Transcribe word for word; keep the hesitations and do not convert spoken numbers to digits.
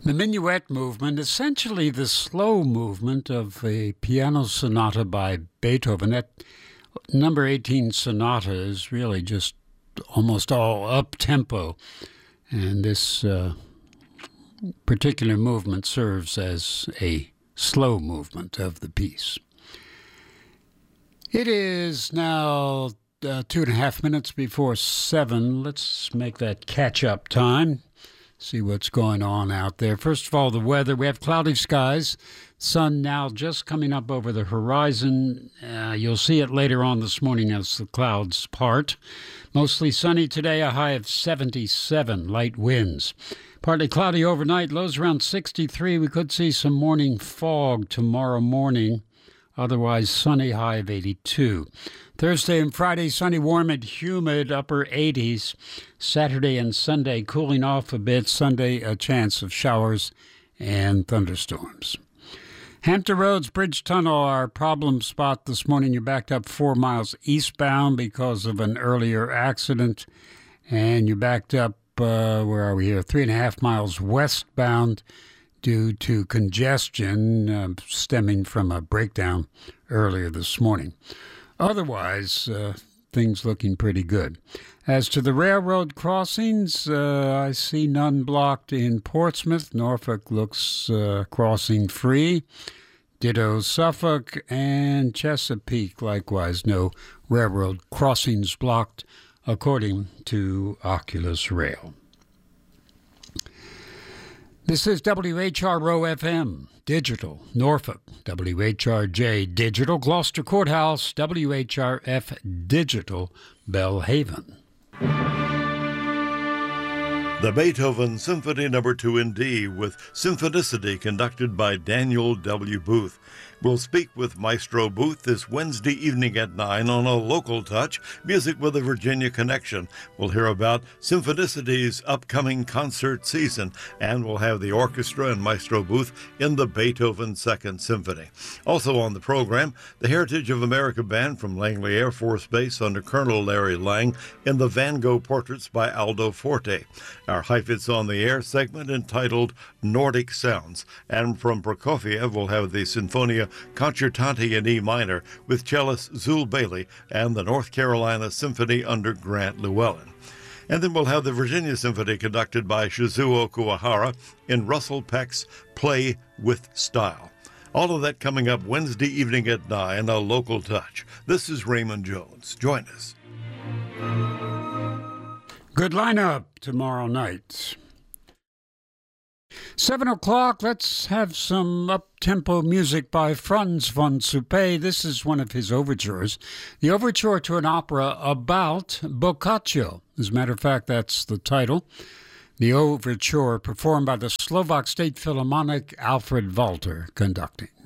The minuet movement, essentially the slow movement of a piano sonata by Beethoven. That number eighteen sonata is really just almost all up-tempo, and this uh, particular movement serves as a slow movement of the piece. It is now uh, two and a half minutes before seven. Let's make that catch-up time. See what's going on out there. First of all, the weather. We have cloudy skies. Sun now just coming up over the horizon. Uh, you'll see it later on this morning as the clouds part. Mostly sunny today, a high of seventy-seven. Light winds. Partly cloudy overnight, lows around sixty-three. We could see some morning fog tomorrow morning. Otherwise, sunny, high of eighty-two. Thursday and Friday, sunny, warm and humid, upper eighties. Saturday and Sunday, cooling off a bit. Sunday, a chance of showers and thunderstorms. Hampton Roads Bridge Tunnel, our problem spot this morning. You're backed up four miles eastbound because of an earlier accident. And you're backed up, uh, where are we here, three and a half miles westbound due to congestion uh, stemming from a breakdown earlier this morning. Otherwise, uh, things looking pretty good. As to the railroad crossings, uh, I see none blocked in Portsmouth. Norfolk looks uh, crossing free. Ditto Suffolk and Chesapeake, likewise, no railroad crossings blocked, according to Oculus Rail. This is W H R O F M, Digital, Norfolk, W H R J, Digital, Gloucester Courthouse, W H R F, Digital, Belhaven. The Beethoven Symphony Number two in D with Symphonicity conducted by Daniel W. Booth. We'll speak with Maestro Booth this Wednesday evening at nine on A Local Touch, Music with a Virginia Connection. We'll hear about Symphonicity upcoming concert season, and we'll have the orchestra and Maestro Booth in the Beethoven Second Symphony. Also on the program, the Heritage of America Band from Langley Air Force Base under Colonel Larry Lang in the Van Gogh Portraits by Aldo Forte. Our Heifetz on the Air segment entitled Nordic Sounds. And from Prokofiev, we'll have the Sinfonia Concertante in E minor with cellist Zul Bailey and the North Carolina Symphony under Grant Llewellyn. And then we'll have the Virginia Symphony conducted by Shizuo Kuwahara in Russell Peck's Play with Style. All of that coming up Wednesday evening at nine, A Local Touch. This is Raymond Jones. Join us. Good lineup tomorrow night. Seven o'clock, let's have some up-tempo music by Franz von Suppé. This is one of his overtures. The overture to an opera about Boccaccio. As a matter of fact, that's the title. The overture performed by the Slovak State Philharmonic, Alfred Walter conducting.